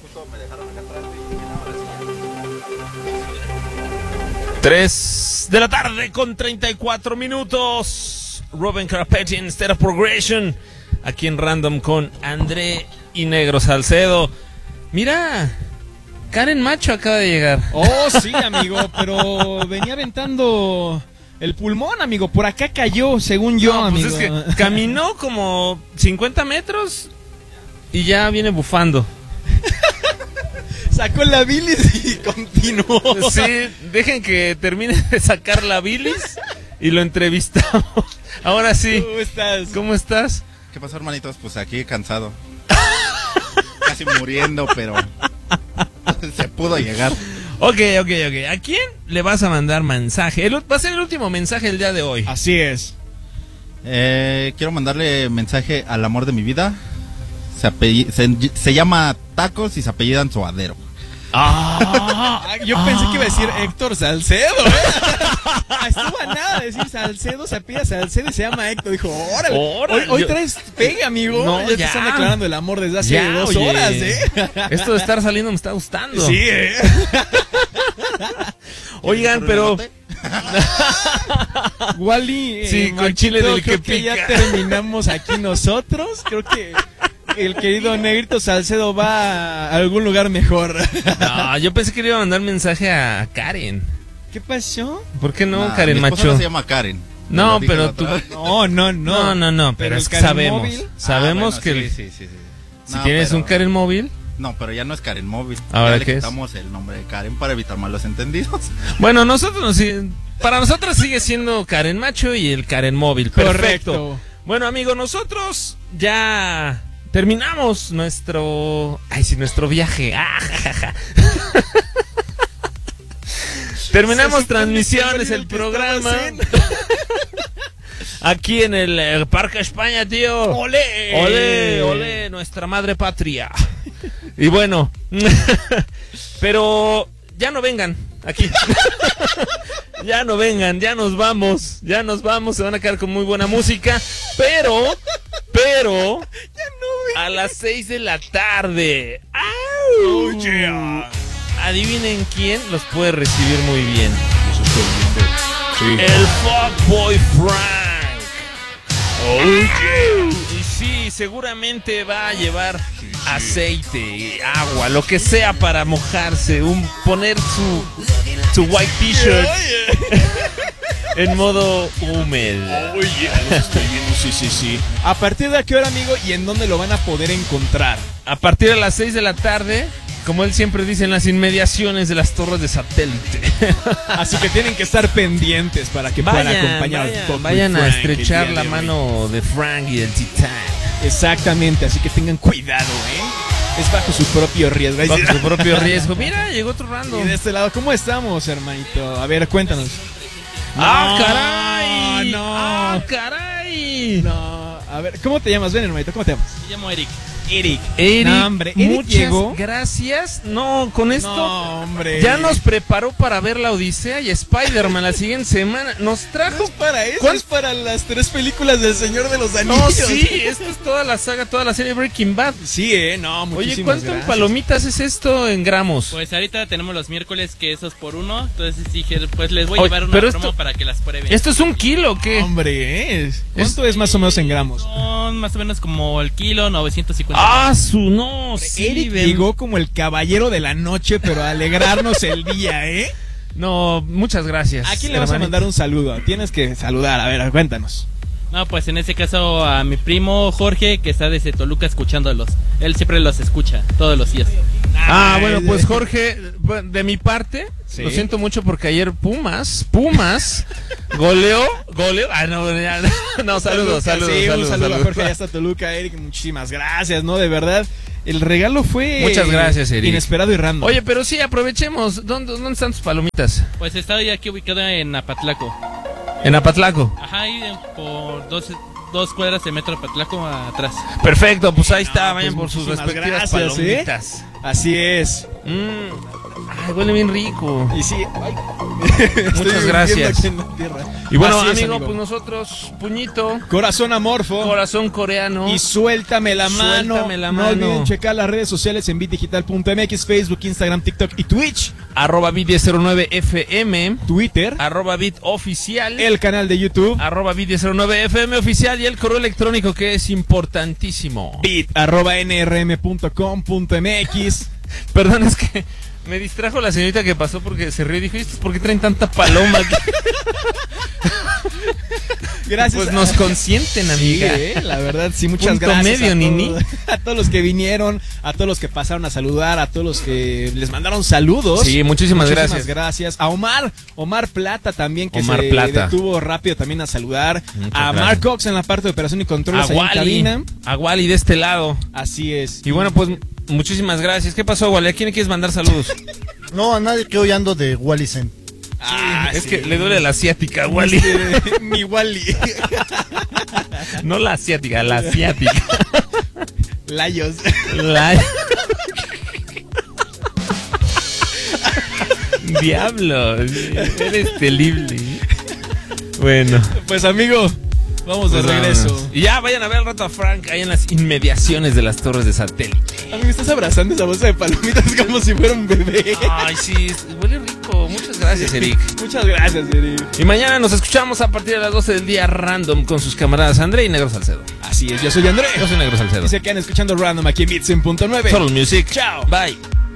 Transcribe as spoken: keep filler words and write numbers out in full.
justo me dejaron acá atrás y dije, ahora sí. tres de la tarde con treinta y cuatro minutos. Robin Carapetti en State of Progression. Aquí en Random con André y Negro Salcedo. Mira, Karen Macho acaba de llegar. Oh, sí, amigo, pero venía aventando el pulmón, amigo. Por acá cayó, según yo, no, amigo. Pues es que caminó como cincuenta metros y ya viene bufando. Sacó la bilis y continuó. Sí, dejen que termine de sacar la bilis y lo entrevistamos. Ahora sí. ¿Cómo estás? ¿Cómo estás? ¿Qué pasó, hermanitos? Pues aquí cansado. Casi muriendo, pero se pudo llegar. Ok, ok, ok. ¿A quién le vas a mandar mensaje? El, va a ser el último mensaje del día de hoy. Así es. Eh, quiero mandarle mensaje al amor de mi vida. Se, apelli- se, se llama Tacos y se apellidan Suadero. Ah, yo pensé que iba a decir Héctor Salcedo, ¿eh? Estuvo a nada de decir Salcedo, se apellida Salcedo y se llama Héctor. Dijo, órale, Órale, hoy, hoy yo- traes pega, amigo. No, ya, te ya. están declarando el amor desde hace Ya, dos oye. horas, ¿eh? Esto de estar saliendo me está gustando. Sí, ¿eh? Oigan, pero... Wally, eh, Sí, con Machito, chile del creo que ya pica. terminamos aquí nosotros. Creo que el querido Negrito Salcedo va a algún lugar mejor. No, yo pensé que le iba a mandar mensaje a Karen. ¿Qué pasó? ¿Por qué no, Nah, Karen mi esposa Macho? no se llama Karen. No, Lo dije pero la tú... otra vez. No, no, no. No, no, no, pero, Pero es el que Karen sabemos. móvil. Sabemos Ah, que bueno, el- sí, sí, sí, sí. si No, tienes pero- un Karen móvil... No, pero ya no es Karen Móvil. ¿Ahora ya le qué es? quitamos el nombre de Karen para evitar malos entendidos. Bueno, nosotros nos sigue- para nosotros sigue siendo Karen Macho y el Karen móvil. Perfecto. Correcto. Bueno, amigos, nosotros ya terminamos nuestro, ay, sí, nuestro viaje. Ah, ja, ja, ja. Terminamos Se supone transmisiones que el que programa. estaba haciendo. Aquí en el eh, Parque España, tío. ¡Olé! Ole, ole, nuestra madre patria. Y bueno, pero ya no vengan aquí. Ya no vengan, ya nos vamos, ya nos vamos, se van a quedar con muy buena música, pero, pero, a las seis de la tarde. ¡Au! Oh, yeah. Adivinen quién los puede recibir muy bien. El Fuckboy Frank. Oh, yeah. Y sí, seguramente va a llevar aceite, agua, lo que sea para mojarse, un poner su su white t-shirt en modo húmedo. Oye, lo estoy viendo, sí, sí, sí. ¿A partir de a qué hora, amigo, y en dónde lo van a poder encontrar? A partir de las seis de la tarde, como él siempre dice, en las inmediaciones de las torres de satélite. Así que tienen que estar pendientes para que puedan Vayan, acompañar vayan, Fuckboy vayan a Frank el estrechar día la de hoy. mano de Frank y del Titán. Exactamente, así que tengan cuidado, ¿eh? Es bajo su propio riesgo. Bajo su propio riesgo. Mira, llegó otro random. Y de este lado, ¿cómo estamos, hermanito? A ver, cuéntanos. ¡Ah, No, caray! no. ¡Ah, caray! No, a ver, ¿cómo te llamas? Ven, hermanito, ¿cómo te llamas? Me llamo Eric. Eric. Eric, No, hombre, Eric muchas llegó. gracias. No, con esto No, hombre. ya nos preparó para ver la Odisea y Spider-Man la siguiente semana. Nos No trajo... es para eso, ¿Cuál? es para las tres películas del Señor de los Anillos. No, sí, esto es toda la saga, toda la serie Breaking Bad. Sí, eh, no, Oye, muchísimas ¿cuánto en gracias. palomitas es esto en gramos? Pues ahorita tenemos los miércoles que esos por uno. Entonces dije, pues les voy a Oye, llevar una pero promo esto- para que las prueben. ¿Esto es un kilo o qué? Hombre, ¿eh? ¿Cuánto es más o menos en gramos? Son más o menos como el kilo, novecientos cincuenta. Ah, su no, sí, Eric ven. llegó como el caballero de la noche, pero a alegrarnos el día, ¿eh? No, muchas gracias. ¿A quién le vas a hermanito. mandar un saludo? Tienes que saludar, a ver, cuéntanos. No, pues en ese caso a mi primo Jorge, que está desde Toluca escuchándolos. Él siempre los escucha, todos los días. Ah, bueno, Ay, pues de- Jorge, bueno, de mi parte, Sí. lo siento mucho porque ayer Pumas, Pumas, goleó, goleó. Ah, no, ya, no, saludos, Toluca, saludos, sí, saludos, un saludo saludos. a Jorge, ya está Toluca, Eric, muchísimas gracias, ¿no? De verdad, el regalo fue... Muchas gracias, Eric. Inesperado y random. Oye, pero sí, aprovechemos. ¿Dónde, dónde están tus palomitas? Pues estoy aquí ubicado en Apatlaco. En Apatlaco. Ajá, ahí por dos, dos cuadras de metro Apatlaco atrás. Perfecto, pues ahí está, Ah, vayan pues por sus muchísimas respectivas gracias, ¿eh? palomitas. Así es. Mm. Ay, huele bien rico. Y sí, ay, Muchas gracias. Aquí en la tierra. Y bueno, Así es, amigo, amigo, pues nosotros, puñito, corazón amorfo. corazón coreano. Y suéltame la mano. Suéltame la No mano. olviden checar las redes sociales en bit digital punto m x, Facebook, Instagram, TikTok y Twitch. Arroba bit diez cero nueve F M. Twitter. Arroba bit oficial. El canal de YouTube. Arroba bit diez cero nueve F M oficial. Y el correo electrónico que es importantísimo. Bit arroba n r m punto com punto m x. Perdón, es que me distrajo la señorita que pasó porque se rió y dijo, ¿y estos por qué traen tanta paloma aquí? Gracias. Pues nos consienten, Sí, amiga. eh, la verdad, sí, muchas Punto gracias medio, a, Nini. todos, a todos los que vinieron, a todos los que pasaron a saludar, a todos los que les mandaron saludos. Sí, muchísimas gracias. Muchísimas gracias. A Omar, Omar Plata también, que Omar se Plata. detuvo rápido también a saludar. Muchas a gracias. Mark Cox en la parte de operación y controles A ahí en Wally. cabina. A Wally de este lado. Así es. Y bueno, pues muchísimas gracias. ¿Qué pasó, Wally? ¿A quién le quieres mandar saludos? No, a nadie, que hoy ando de Wallisen. Ah, es sí. que le duele la asiática, Wally. Este, mi Wally. No la asiática, la asiática. Layos. La... Diablo, eres terrible. Bueno. Pues amigo, vamos de Pues regreso. vámonos. Y ya vayan a ver al rato a Frank ahí en las inmediaciones de las torres de satélite. Amigo, estás abrazando esa bolsa de palomitas como si fuera un bebé. Ay, sí, huele rico. Muchas gracias, Eric. Muchas gracias, Eric. Y mañana nos escuchamos a partir de las doce del día random con sus camaradas André y Negro Salcedo. Así es, yo soy André. Yo soy Negro Salcedo. Y se quedan escuchando Random aquí en Bit cien punto nueve. Total Music. Chao. Bye.